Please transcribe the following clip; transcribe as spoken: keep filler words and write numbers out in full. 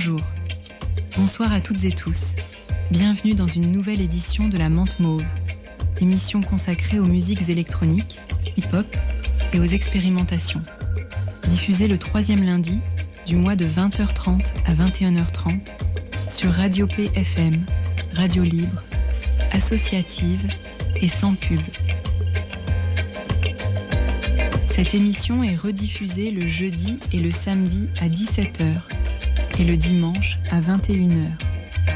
Bonjour, bonsoir à toutes et tous. Bienvenue dans une nouvelle édition de la Menthe Mauve, émission consacrée aux musiques électroniques, hip-hop et aux expérimentations. Diffusée le troisième lundi du mois de vingt heures trente à vingt et une heures trente sur Radio P F M, radio libre, associative et sans pub. Cette émission est rediffusée le jeudi et le samedi à dix-sept heures et le dimanche à vingt et une heures.